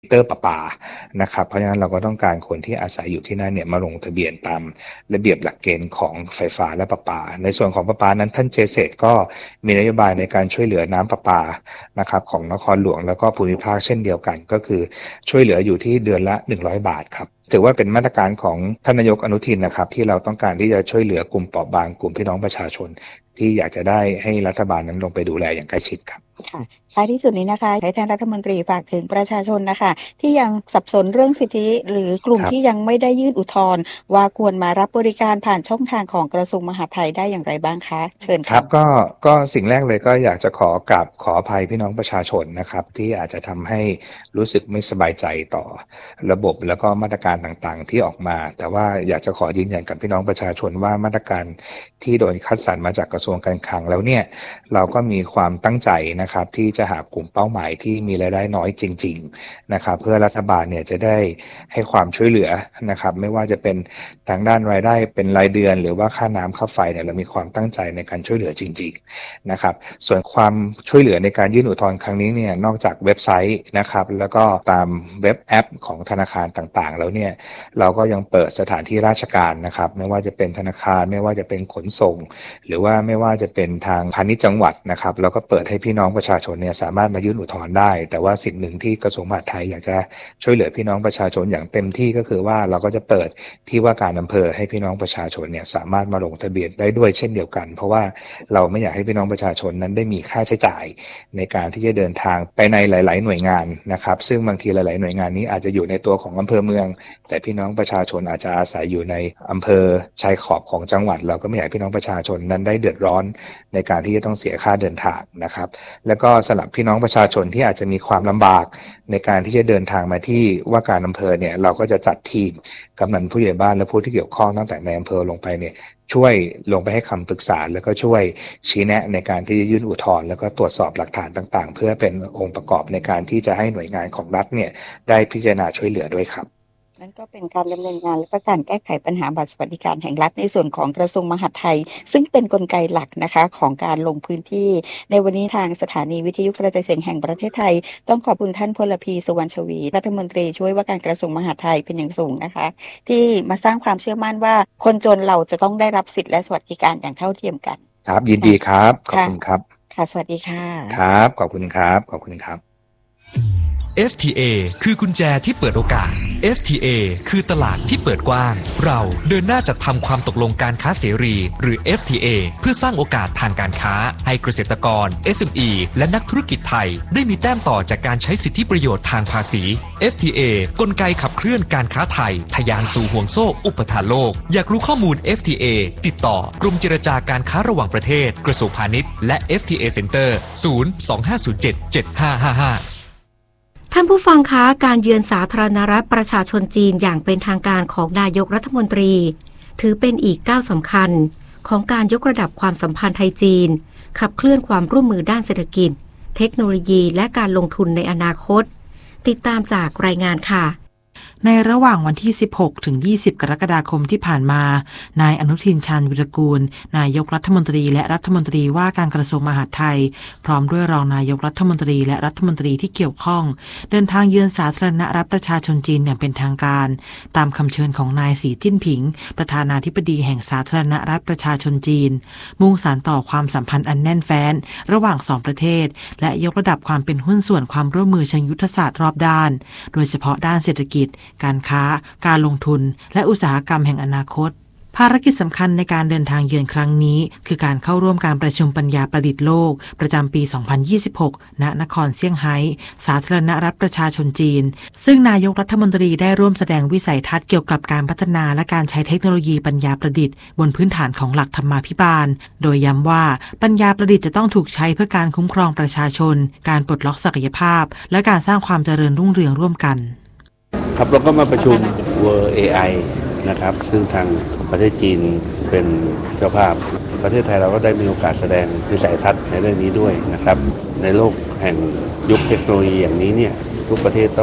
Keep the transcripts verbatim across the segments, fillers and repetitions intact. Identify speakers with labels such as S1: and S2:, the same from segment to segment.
S1: เตอร์ประปานะครับเพราะฉะนั้นเราก็ต้องการคนที่อาศัยอยู่ที่นั่นเนี่ยมาลงทะเบียนตามระเบียบหลักเกณฑ์ของไฟฟ้าและประปาในส่วนของประปานั้นท่านเจเซตก็มีนโยบายในการช่วยเหลือน้ำประปานะครับของนครหลวงแล้วก็ภูมิภาคเช่นเดียวกันก็คือช่วยเหลืออยู่ที่เดือนละหนึ่งร้อยบาทครับถือว่าเป็นมาตรการของท่านนายกอนุทินนะครับที่เราต้องการที่จะช่วยเหลือกลุ่มเปราะบางกลุ่มพี่น้องประชาชนที่อยากจะได้ให้รัฐบาลนั้นลงไปดูแลอย่างใกล้ชิดครับ
S2: ค่ะท้ายที่สุดนี้นะคะให้ท่านรัฐมนตรีฝากถึงประชาชนนะคะที่ยังสับสนเรื่องสิทธิหรือกลุ่มที่ยังไม่ได้ยื่นอุทธรณ์ว่าควรมารับบริการผ่านช่องทางของกระทรวงมหาดไทยได้อย่างไรบ้างคะเชิญ
S1: ครับก็ก็สิ่งแรกเลยก็อยากจะขอกราบขออภัยพี่น้องประชาชนนะครับที่อาจจะทำให้รู้สึกไม่สบายใจต่อระบบแล้วก็มาตรการต่างๆที่ออกมาแต่ว่าอยากจะขอยืนยันกับพี่น้องประชาชนว่ามาตรการที่โดนคัดสรรมาจากกระทรวงการคลังแล้วเนี่ยเราก็มีความตั้งใจนะครับที่จะหากลุ่มเป้าหมายที่มีรายได้น้อยจริงๆนะครับเพื่อรัฐบาลเนี่ยจะได้ให้ความช่วยเหลือนะครับไม่ว่าจะเป็นทางด้านรายได้เป็นรายเดือนหรือว่าค่าน้ำค่าไฟเนี่ยเรามีความตั้งใจในการช่วยเหลือจริงๆนะครับส่วนความช่วยเหลือในการยื่นอุทธรณ์ครั้งนี้เนี่ยนอกจากเว็บไซต์นะครับแล้วก็ตามเว็บแอปของธนาคารต่างๆแล้วเนี่ยเราก็ยังเปิดสถานที่ราชการนะครับไม่ว่าจะเป็นธนาคารไม่ว่าจะเป็นขนส่งหรือว่าไม่ว่าจะเป็นทางพาณิชย์จังหวัดนะครับเราก็เปิดให้พี่น้องประชาชนเนี่ยสามารถมายื่นอุทธรณ์ได้แต่ว่าสิ่งหนึ่งที่กระทรวงมหาดไทยอยากจะช่วยเหลือพี่น้องประชาชนอย่างเต็มที่ก็คือว่าเราก็จะเปิดที่ว่าการอำเภอให้พี่น้องประชาชนเนี่ยสามารถมาลงทะเบียนได้ด้วยเช่นเดียวกันเพราะว่าเราไม่อยากให้พี่น้องประชาชนนั้นได้มีค่าใช้จ่ายในการที่จะเดินทางไปในหลายๆหน่วยงานนะครับซึ่งบางทีหลายๆหน่วยงานนี้อาจจะอยู่ในตัวของอำเภอเมืองแต่พี่น้องประชาชนอาจจะอาศัยอยู่ในอำเภอชายขอบของจังหวัดเราก็ไม่อยากให้พี่น้องประชาชนนั้นได้เดือดร้อนในการที่จะต้องเสียค่าเดินทางนะครับแล้วก็สำหรับพี่น้องประชาชนที่อาจจะมีความลำบากในการที่จะเดินทางมาที่ว่าการอำเภอเนี่ยเราก็จะจัดทีมกำนันผู้ใหญ่บ้านและผู้ที่เกี่ยวข้องตั้งแต่ในอำเภอลงไปเนี่ยช่วยลงไปให้คำปรึกษาแล้วก็ช่วยชี้แนะในการที่จะยื่นอุทธรณ์แล้วก็ตรวจสอบหลักฐานต่างๆเพื่อเป็นองค์ประกอบในการที่จะให้หน่วยงานของรัฐเนี่ยได้พิจารณาช่วยเหลือด้วยครับ
S2: นั่นก็เป็นการดำเนินงานและก็การแก้ไขปัญหาบัตรสวัสดิการแห่งรัฐในส่วนของกระทรวงมหาดไทยซึ่งเป็นกลไกหลักนะคะของการลงพื้นที่ในวันนี้ทางสถานีวิทยุกระจายเสียงแห่งประเทศไทยต้องขอบคุณท่านพลพีสุวรรณชวีรัฐมนตรีช่วยว่าการกระทรวงมหาดไทยเป็นอย่างสูงนะคะที่มาสร้างความเชื่อมั่นว่าคนจนเราจะต้องได้รับสิทธิและสวัสดิการอย่างเท่าเทียมกัน
S1: ครับยินดีครับขอบคุณครับ
S2: ค่ะสวัสดีค่ะ
S1: ครับขอบคุณครับขอบคุณครับ
S3: เอฟ ที เอ คือกุญแจที่เปิดโอกาส เอฟ ที เอ คือตลาดที่เปิดกว้างเราเดินหน้าจัดทำความตกลงการค้าเสรีหรือ เอฟ ที เอ เพื่อสร้างโอกาสทางการค้าให้เกษตรกร เอส เอ็ม อี และนักธุรกิจไทยได้มีแต้มต่อจากการใช้สิทธิประโยชน์ทางภาษี เอฟ ที เอ กลไกขับเคลื่อนการค้าไทยทะยานสู่ห่วงโซ่อุปทานโลกอยากรู้ข้อมูล เอฟ ที เอ ติดต่อกรมเจรจาการค้าระหว่างประเทศกระทรวงพาณิชย์และ เอฟ ที เอ Center ศูนย์ สอง ห้า ศูนย์ เจ็ด เจ็ด ห้า ห้า ห้า
S4: ท่านผู้ฟังคะการเยือนสาธารณรัฐประชาชนจีนอย่างเป็นทางการของนายกรัฐมนตรีถือเป็นอีกก้าวสำคัญของการยกระดับความสัมพันธ์ไทยจีนขับเคลื่อนความร่วมมือด้านเศรษฐกิจเทคโนโลยีและการลงทุนในอนาคตติดตามจากรายงานค่ะ
S5: ในระหว่างวันที่สิบหกถึงยี่สิบกรกฎาคมที่ผ่านมานายอนุทินชาญวิรากูลนายกรัฐมนตรีและรัฐมนตรีว่าการกระทรวงมหาดไทยพร้อมด้วยรองนายกรัฐมนตรีและรัฐมนตรีที่เกี่ยวข้องเดินทางเยือนสาธารณรัฐประชาชนจีนอย่างเป็นทางการตามคำเชิญของนายสีจิ้นผิงประธานาธิบดีแห่งสาธารณรัฐประชาชนจีนมุ่งสานต่อความสัมพันธ์อันแน่นแฟ้นระหว่างสองประเทศและยกระดับความเป็นหุ้นส่วนความร่วมมือเชิงยุทธศาสตร์รอบด้านโดยเฉพาะด้านเศรษฐกิจการค้าการลงทุนและอุตสาหกรรมแห่งอนาคตภารกิจสำคัญในการเดินทางเยือนครั้งนี้คือการเข้าร่วมการประชุมปัญญาประดิษฐ์โลกประจำปี สองพันยี่สิบหก ณ นครเซี่ยงไฮ้สาธารณรัฐประชาชนจีนซึ่งนายกรัฐมนตรีได้ร่วมแสดงวิสัยทัศน์เกี่ยวกับการพัฒนาและการใช้เทคโนโลยีปัญญาประดิษฐ์บนพื้นฐานของหลักธรรมาภิบาลโดยย้ำว่าปัญญาประดิษฐ์จะต้องถูกใช้เพื่อการคุ้มครองประชาชนการปลดล็อกศักยภาพและการสร้างความเจริญรุ่งเรืองร่วมกัน
S6: ครับเราก็มาประชุม World เอ ไอ นะครับซึ่งทางประเทศจีนเป็นเจ้าภาพประเทศไทยเราก็ได้มีโอกาสแสดงวิสัยทัศน์ในเรื่องนี้ด้วยนะครับในโลกแห่งยุคเทคโนโลยีอย่างนี้เนี่ยทุกประเทศต้อง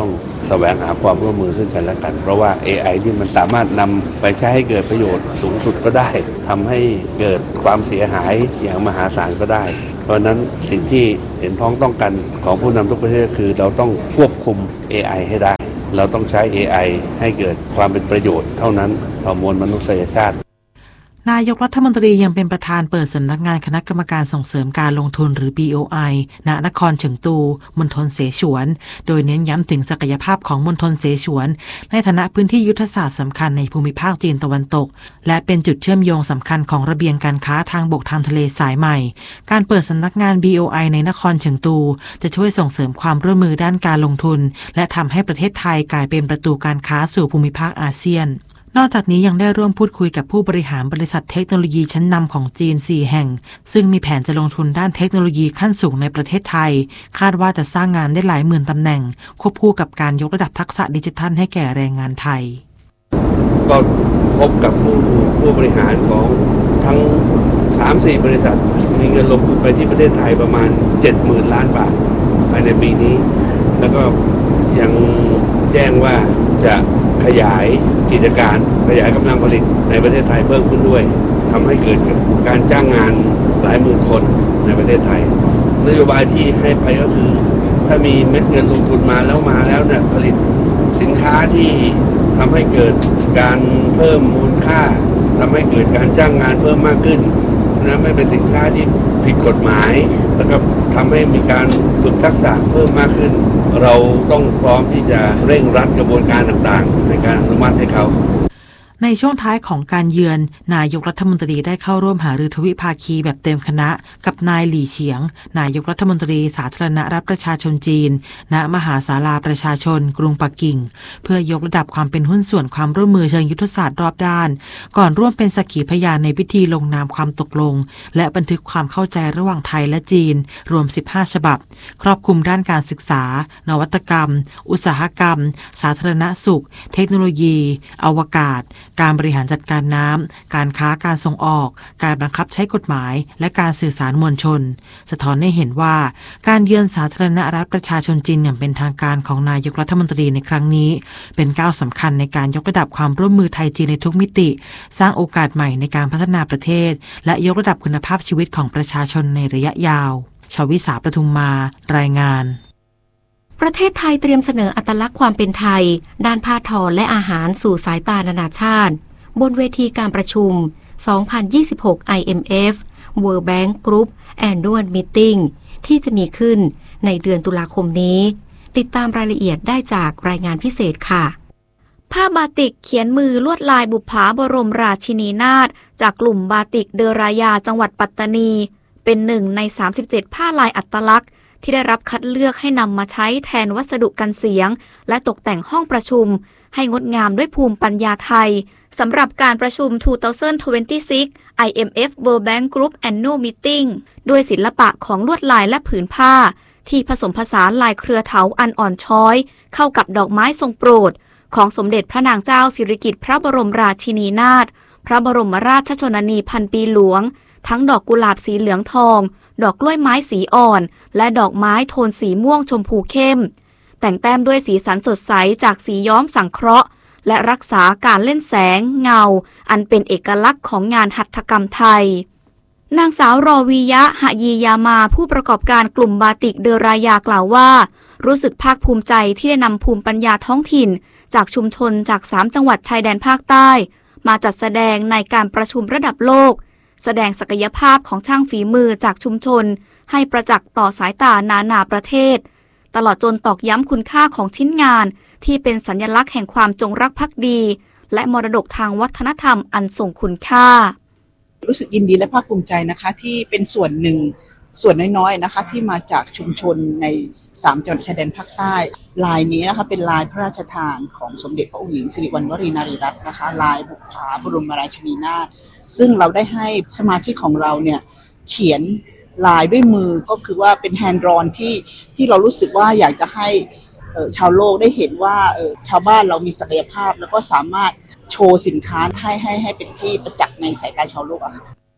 S6: แสวงหาความร่วมมือซึ่งกันและกันเพราะว่า เอ ไอ ที่มันสามารถนำไปใช้ให้เกิดประโยชน์สูงสุดก็ได้ทำให้เกิดความเสียหายอย่างมหาศาลก็ได้เพราะนั้นสิ่งที่เห็นพ้องต้องกันของผู้นำทุกประเทศคือเราต้องควบคุม เอ ไอ ให้ได้เราต้องใช้ เอ ไอ ให้เกิดความเป็นประโยชน์เท่านั้นต่อมวลมนุษยชาติ
S5: นายกรัฐมนตรียังเป็นประธานเปิดสำนักงานคณะกรรมการส่งเสริมการลงทุนหรือ บี โอ ไอ ณ นครเฉิงตูมณฑลเสฉวนโดยเน้นย้ำถึงศักยภาพของมณฑลเสฉวนในฐานะพื้นที่ยุทธศาสตร์สำคัญในภูมิภาคจีนตะวันตกและเป็นจุดเชื่อมโยงสำคัญของระเบียงการค้าทางบกทางทะเลสายใหม่การเปิดสำนักงาน บี โอ ไอ ในนครเฉิงตูจะช่วยส่งเสริมความร่วมมือด้านการลงทุนและทำให้ประเทศไทยกลายเป็นประตูการค้าสู่ภูมิภาคอาเซียนนอกจากนี้ยังได้ร่วมพูดคุยกับผู้บริหารบริษัทเทคโนโลยีชั้นนำของจีนสี่แห่งซึ่งมีแผนจะลงทุนด้านเทคโนโลยีขั้นสูงในประเทศไทยคาดว่าจะสร้างงานได้หลายหมื่นตำแหน่งควบคู่กับการยกระดับทักษะดิจิทัลให้แก่แรงงานไทย
S6: ก็พบกับผู้ผู้บริหารของทั้ง สามสี่ บริษัทมีเงินลงทุนไปที่ประเทศไทยประมาณ เจ็ดหมื่น ล้านบาทภายในปีนี้แล้วก็ยังแจ้งว่าจะขยายกิจการขยายกำลังผลิตในประเทศไทยเพิ่มขึ้นด้วยทำให้เกิดการจ้างงานหลายหมื่นคนในประเทศไทยนโยบายที่ให้ไปก็คือถ้ามีเม็ดเงินลงทุนมาแล้วมาแล้วเนี่ยผลิตสินค้าที่ทำให้เกิดการเพิ่มมูลค่าทำให้เกิดการจ้างงานเพิ่มมากขึ้นนะไม่เป็นสินค้าที่ผิดกฎหมายแล้วก็ทำให้มีการฝึกทักษะเพิ่มมากขึ้นเราต้องพร้อมที่จะเร่งรัดกระบวนการต่างๆในการอนุมัติให้เขา
S5: ในช่วงท้ายของการเยือนนายกรัฐมนตรีได้เข้าร่วมหารือทวิภาคีแบบเต็มคณะกับนายหลี่เฉียงนายกรัฐมนตรีสาธารณรัฐประชาชนจีนณมหาศาลาประชาชนกรุงปักกิ่งเพื่อยกระดับความเป็นหุ้นส่วนความร่วมมือเชิงยุทธศาสตร์รอบด้านก่อนร่วมเป็นสักขีพยานในพิธีลงนามความตกลงและบันทึกความเข้าใจระหว่างไทยและจีนรวมสิบห้าฉบับครอบคลุมด้านการศึกษานวัตกรรมอุตสาหกรรมสาธารณสุขเทคโนโลยีอวกาศการบริหารจัดการน้ำการค้าการส่งออกการบังคับใช้กฎหมายและการสื่อสารมวลชนสะท้อนให้เห็นว่าการเยือนสาธารณรัฐประชาชนจีนอย่างเป็นทางการของนายกรัฐมนตรีในครั้งนี้เป็นก้าวสำคัญในการยกระดับความร่วมมือไทยจีนในทุกมิติสร้างโอกาสใหม่ในการพัฒนาประเทศและยกระดับคุณภาพชีวิตของประชาชนในระยะยาวชวิสาประทุมมารายงาน
S4: ประเทศไทยเตรียมเสนออัตลักษณ์ความเป็นไทยด้านผ้าทอและอาหารสู่สายตานานาชาติบนเวทีการประชุม สองพันยี่สิบหก ไอ เอ็ม เอฟ World Bank Group Annual Meeting ที่จะมีขึ้นในเดือนตุลาคมนี้ติดตามรายละเอียดได้จากรายงานพิเศษค่ะ
S7: ผ้าบาติกเขียนมือลวดลายบุปผาบรมราชินีนาถจากกลุ่มบาติกเดอรายาจังหวัดปัตตานีเป็นหนึ่งในสามสิบเจ็ดผ้าลายอัตลักษณ์ที่ได้รับคัดเลือกให้นำมาใช้แทนวัสดุกันเสียงและตกแต่งห้องประชุมให้งดงามด้วยภูมิปัญญาไทยสำหรับการประชุม สองพันยี่สิบหก ไอ เอ็ม เอฟ World Bank Group Annual Meeting ด้วยศิลปะของลวดลายและผืนผ้าที่ผสมผสานลายเครือเถาอันอ่อนช้อยเข้ากับดอกไม้ทรงโปรดของสมเด็จพระนางเจ้าสิริกิติ์พระบรมราชินีนาถพระบรมราชชนนีพันปีหลวงทั้งดอกกุหลาบสีเหลืองทองดอกกล้วยไม้สีอ่อนและดอกไม้โทนสีม่วงชมพูเข้มแต่งแต้มด้วยสีสันสดใสจากสีย้อมสังเคราะห์และรักษาการเล่นแสงเงาอันเป็นเอกลักษณ์ของงานหัตถกรรมไทยนางสาวรอวียะหะยียามาผู้ประกอบการกลุ่มบาติกเดอรายากล่าวว่ารู้สึกภาคภูมิใจที่ได้นำภูมิปัญญาท้องถิ่นจากชุมชนจากสามจังหวัดชายแดนภาคใต้มาจัดแสดงในการประชุมระดับโลกแสดงศักยภาพของช่างฝีมือจากชุมชนให้ประจักษ์ต่อสายตานานาประเทศตลอดจนตอกย้ำคุณค่าของชิ้นงานที่เป็นสัญลักษณ์แห่งความจงรักภักดีและมรดกทางวัฒนธรรมอันทรงคุณค่า
S8: รู้สึกยินดีและภาคภูมิใจนะคะที่เป็นส่วนหนึ่งส่วนน้อยๆนะคะที่มาจากชุมชนในสามจังหวัดชายแดนภาคใต้ลายนี้นะคะเป็นลายพระราชทานของสมเด็จพระองค์หญิงสิริวัณวรีนารีรัตน์นะคะลายบุปผาบรมราชินีนาถซึ่งเราได้ให้สมาชิกของเราเนี่ยเขียนลายด้วยมือก็คือว่าเป็นแฮนด์ดรอนที่ที่เรารู้สึกว่าอยากจะให้ชาวโลกได้เห็นว่าชาวบ้านเรามีศักยภาพแล้วก็สามารถโชว์สินค้าให้ให้ให้เป็นที่ประจักษ์ในสายตาชาวโลกอะค่ะ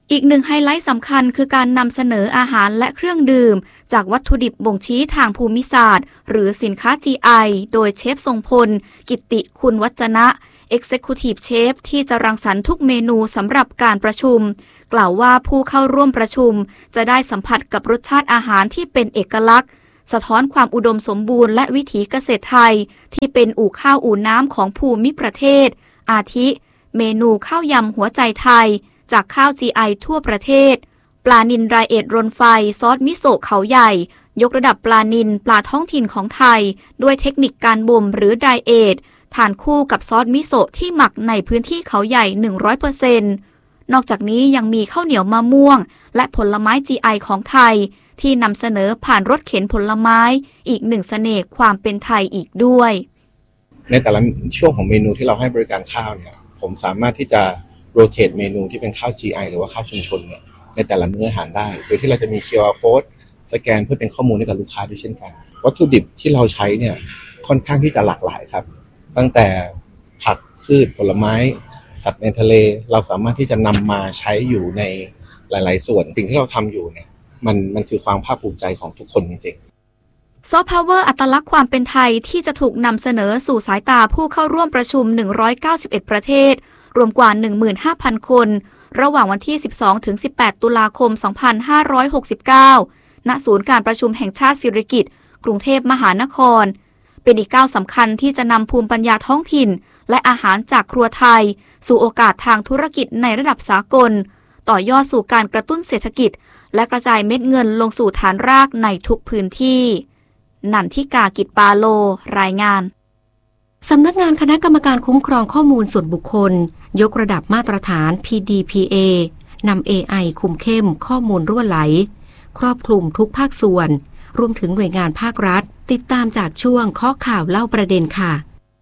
S7: อีกหนึ่งไฮไลท์สำคัญคือการนำเสนออาหารและเครื่องดื่มจากวัตถุดิบบ่งชี้ทางภูมิศาสตร์หรือสินค้า จี ไอ โดยเชฟทรงพลกิตติคุณวัจนะ Executive Chef ที่จะรังสรรค์ทุกเมนูสำหรับการประชุมกล่าวว่าผู้เข้าร่วมประชุมจะได้สัมผัสกับรสชาติอาหารที่เป็นเอกลักษณ์สะท้อนความอุดมสมบูรณ์และวิถีเกษตรไทยที่เป็นอู่ข้าวอู่น้ำของภูมิประเทศอาทิเมนูข้าวยำหัวใจไทยจากข้าว จี ไอ ทั่วประเทศปลานิลไรเอทรนไฟซอสมิโซะเขาใหญ่ยกระดับปลานิลปลาท้องถิ่นของไทยด้วยเทคนิคการบ่มหรือไดเอททานคู่กับซอสมิโซะที่หมักในพื้นที่เขาใหญ่ หนึ่งร้อยเปอร์เซ็นต์ นอกจากนี้ยังมีข้าวเหนียวมะม่วงและผลไม้ จี ไอ ของไทยที่นำเสนอผ่านรถเข็นผลไม้อีกหนึ่งเสน่ห์ความเป็นไทยอีกด้วย
S9: ในแต่ละช่วงของเมนูที่เราให้บริการข้าวเนี่ยผมสามารถที่จะโรเตทเมนูที่เป็นข้าว จี ไอ หรือว่าข้าวชุมชนเนี่ยในแต่ละมื้ออาหารได้โดยที่เราจะมี คิว อาร์ Code สแกนเพื่อเป็นข้อมูลให้กับลูกค้าด้วยเช่นกันวัตถุดิบที่เราใช้เนี่ยค่อนข้างที่จะหลากหลายครับตั้งแต่ผักพืชผลไม้สัตว์ในทะเลเราสามารถที่จะนำมาใช้อยู่ในหลายๆส่วนสิ่งที่เราทำอยู่เนี่ยมันมันคือความภาคภูมิใจของทุกคนจริงๆ
S7: ซอฟต์พาวเวอร์อัตลักษณ์ความเป็นไทยที่จะถูกนำเสนอสู่สายตาผู้เข้าร่วมประชุมหนึ่งร้อยเก้าสิบเอ็ดประเทศรวมกว่า หนึ่งหมื่นห้าพัน คนระหว่างวันที่ สิบสองถึงสิบแปด ตุลาคม สองพันห้าร้อยหกสิบเก้า ณ ศูนย์การประชุมแห่งชาติสิริกิติ์กรุงเทพมหานครเป็นอีกก้าวสำคัญที่จะนำภูมิปัญญาท้องถิ่นและอาหารจากครัวไทยสู่โอกาสทางธุรกิจในระดับสากลต่อยอดสู่การกระตุ้นเศรษฐกิจและกระจายเม็ดเงินลงสู่ฐานรากในทุกพื้นที่นันทิกากิจปาโลรายงาน
S4: สำนักงานคณะกรรมการคุ้มครองข้อมูลส่วนบุคคลยกระดับมาตรฐาน พี ดี พี เอ นำ เอ ไอ คุมเข้มข้อมูลรั่วไหลครอบคลุมทุกภาคส่วนรวมถึงหน่วยงานภาครัฐติดตามจากช่วงข้อข่าวเล่าประเด็นค่ะ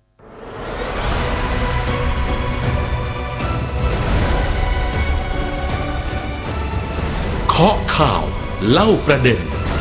S3: เคาะข่าวเล่าประเด็น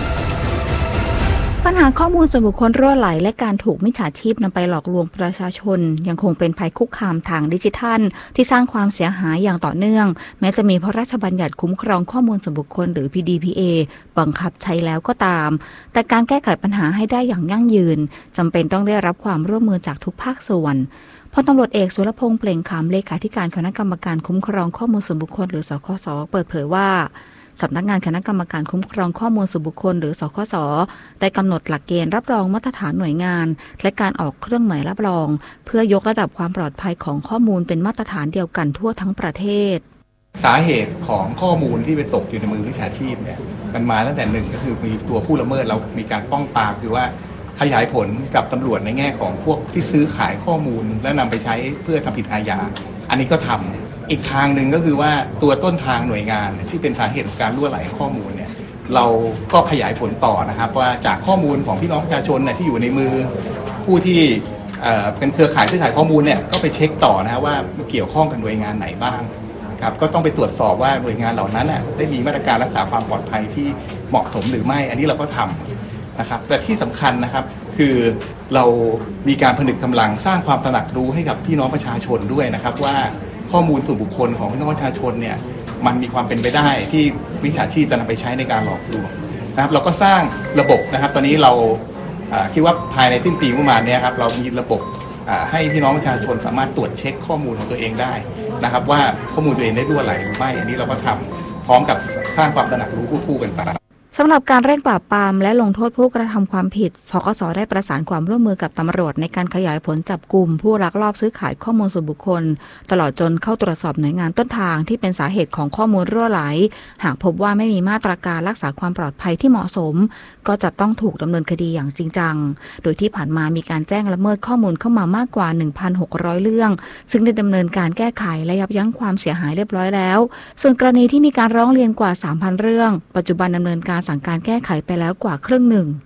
S2: ปัญหาข้อมูลส่วนบุคคลรั่วไหลและการถูกมิจฉาชีพนำไปหลอกลวงประชาชนยังคงเป็นภัยคุกคามทางดิจิทัลที่สร้างความเสียหายอย่างต่อเนื่องแม้จะมีพระราชบัญญัติคุ้มครองข้อมูลส่วนบุคคลหรือ พี ดี พี เอ บังคับใช้แล้วก็ตามแต่การแก้ไขปัญหาให้ได้อย่างยั่งยืนจำเป็นต้องได้รับความร่วมมือจากทุกภาคส่วนพลตำรวจเอกสุรพงษ์เปล่งขำเลขาธิการคณะกรรมการคุ้มครองข้อมูลส่วนบุคคลหรือสคสเปิดเผยว่าสำนักงานคณะกรรมการคุ้มครองข้อมูลส่วนบุคคลหรือสคสได้กำหนดหลักเกณฑ์รับรองมาตรฐานหน่วยงานและการออกเครื่องหมายรับรองเพื่อยกระดับความปลอดภัยของข้อมูลเป็นมาตรฐานเดียวกันทั่วทั้งประเทศ
S10: สาเหตุของข้อมูลที่ไปตกอยู่ในมือมิจฉาชีพเนี่ยมันมาตั้งแต่หนึ่งก็คือมีตัวผู้ละเมิดเรามีการป้องปรามคือว่าขยายผลกับตำรวจในแง่ของพวกที่ซื้อขายข้อมูลและนำไปใช้เพื่อทำผิดอาญาอันนี้ก็ทำอีกทางหนึ่งก็คือว่าตัวต้นทางหน่วยงานที่เป็นสาเหตุของการรั่วไหลข้อมูลเนี่ยเราก็ขยายผลต่อนะครับว่าจากข้อมูลของพี่น้องประชาชนเนี่ยที่อยู่ในมือผู้ที่เอ่อเป็นเครือข่ายซื้อขายข้อมูลเนี่ยก็ไปเช็คต่อนะว่าเกี่ยวข้องกับหน่วยงานไหนบ้างครับก็ต้องไปตรวจสอบว่าหน่วยงานเหล่านั้นน่ะได้มีมาตรการรักษาความปลอดภัยที่เหมาะสมหรือไม่อันนี้เราก็ทำนะครับแต่ที่สำคัญนะครับคือเรามีการผนึกกำลังสร้างความตระหนักรู้ให้กับพี่น้องประชาชนด้วยนะครับว่าข้อมูลส่วนบุคคลของพี่น้องประชาชนเนี่ยมันมีความเป็นไปได้ที่มิจฉาชีพจะนำไปใช้ในการหลอกลวงนะครับเราก็สร้างระบบนะครับตอนนี้เราคิดว่าภายในสิ้นปีประมาณนี้ครับเรามีระบบให้พี่น้องประชาชนสามารถตรวจเช็คข้อมูลของตัวเองได้นะครับว่าข้อมูลตัวเองได้รั่วไหลหรือไม่อันนี้เราก็ทำพร้อมกับสร้างความตระหนักรู้คู่ๆกันไป
S2: สำหรับการเร่งปราบปรามและลงโทษผู้กระทำความผิดสคสได้ประสานความร่วมมือกับตำรวจในการขยายผลจับกลุ่มผู้ลักลอบซื้อขายข้อมูลส่วนบุคคลตลอดจนเข้าตรวจสอบหน่วยงานต้นทางที่เป็นสาเหตุของข้อมูลรั่วไหลหากพบว่าไม่มีมาตรการรักษาความปลอดภัยที่เหมาะสมก็จะต้องถูกดำเนินคดีอย่างจริงจังโดยที่ผ่านมามีการแจ้งละเมิดข้อมูลเข้ามามากกว่า หนึ่งพันหกร้อย เรื่องซึ่งได้ดำเนินการแก้ไขและยับยั้งความเสียหายเรียบร้อยแล้วส่วนกรณีที่มีการร้องเรียนกว่า สามพัน เรื่องปัจจุบันดำเนินการสั่งการแก้ไขไปแล้วกว่าครึ่งหนึ่ง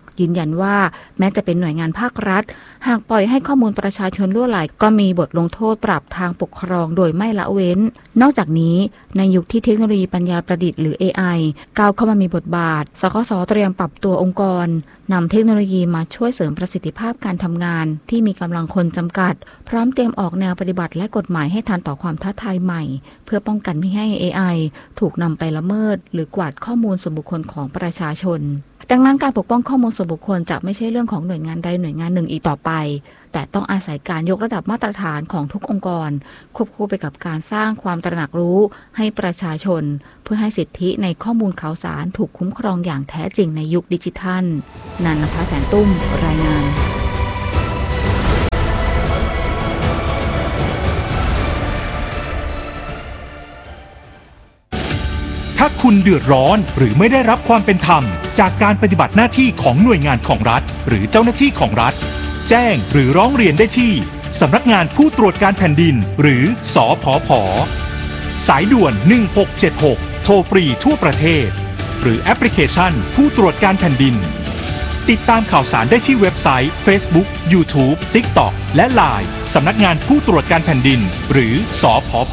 S11: ยืนยันว่าแม้จะเป็นหน่วยงานภาครัฐหากปล่อยให้ข้อมูลประชาชนล่วไหลก็มีบทลงโทษปรับทางปกครองโดยไม่ละเว้นนอกจากนี้ในยุคที่เทคโนโลยีปัญญาประดิษฐ์หรือ เอ ไอ ก้าวเข้ามามีบทบาทสคส.เตรียมปรับตัวองค์กรนำเทคโนโลยีมาช่วยเสริมประสิทธิภาพการทำงานที่มีกำลังคนจำกัดพร้อมเตรียมออกแนวปฏิบัติและกฎหมายให้ทันต่อความท้าทายใหม่เพื่อป้องกันไม่ให้ เอ ไอ ถูกนำไปละเมิดหรือกวาดข้อมูลส่วนบุคคลของประชาชนดังนั้นการปกป้องข้อมูลส่วนบุคคลจะไม่ใช่เรื่องของหน่วยงานใดหน่วยงานหนึ่งอีกต่อไปแต่ต้องอาศัยการยกระดับมาตรฐานของทุกองค์กรควบคู่ไปกับการสร้างความตระหนักรู้ให้ประชาชนเพื่อให้สิทธิในข้อมูลข่าวสารถูกคุ้มครองอย่างแท้จริงในยุคดิจิทัลนันทแสนตุ้มรายงาน
S12: ถ้าคุณเดือดร้อนหรือไม่ได้รับความเป็นธรรมจากการปฏิบัติหน้าที่ของหน่วยงานของรัฐหรือเจ้าหน้าที่ของรัฐแจ้งหรือร้องเรียนได้ที่สำนักงานผู้ตรวจการแผ่นดินหรือสผผ.สายด่วนหนึ่งหกเจ็ดหกโทรฟรีทั่วประเทศหรือแอปพลิเคชันผู้ตรวจการแผ่นดินติดตามข่าวสารได้ที่เว็บไซต์ Facebook YouTube TikTok และ ไลน์ สำนักงานผู้ตรวจการแผ่นดินหรือสผผ.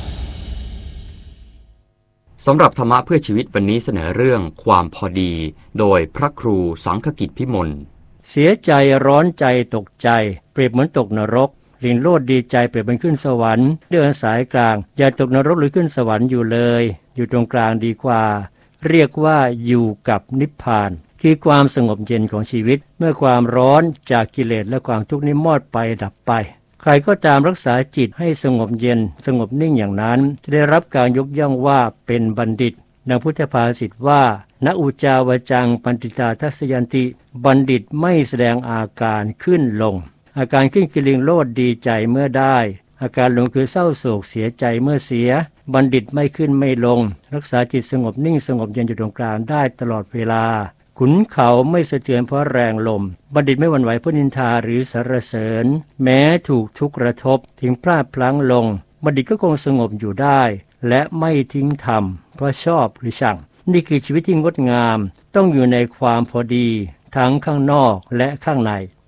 S13: สำหรับธรรมะเพื่อชีวิตวันนี้เสนอเรื่องความพอดีโดยพระครูสังฆกิจพิมล
S14: เสียใจร้อนใจตกใจเปรียบเหมือนตกนรกลินโลดดีใจเปรียบเหมือนขึ้นสวรรค์เดินสายกลางอย่าตกนรกหรือขึ้นสวรรค์อยู่เลยอยู่ตรงกลางดีกว่าเรียกว่าอยู่กับนิพพานคือความสงบเย็นของชีวิตเมื่อความร้อนจากกิเลสและความทุกข์นี้มอดไปดับไปใครก็ตามรักษาจิตให้สงบเย็นสงบนิ่งอย่างนั้นจะได้รับการยกย่องว่าเป็นบัณฑิตดังพุทธภาษิตว่าณอุจจาวจังปันติตาทัสยันติบัณฑิตไม่แสดงอาการขึ้นลงอาการขึ้นกิริงโลดดีใจเมื่อได้อาการลงคือเศร้าโศกเสียใจเมื่อเสียบัณฑิตไม่ขึ้นไม่ลงรักษาจิตสงบนิ่งสงบเย็นอยู่ตรงกลางได้ตลอดเวลาขุนเขาไม่สะเทือนเพราะแรงลมบัณฑิตไม่หวั่นไหวเพราะนินทาหรือสรรเสริญแม้ถูกทุกข์กระทบถึงพลาดพลั้งลงบัณฑิตก็คงสงบอยู่ได้และไม่ทิ้งธรรมเพราะชอบหรือชังนี่คือชีวิตที่งดงามต้องอยู่ในความพอดีทั้งข้างนอกและข้างใน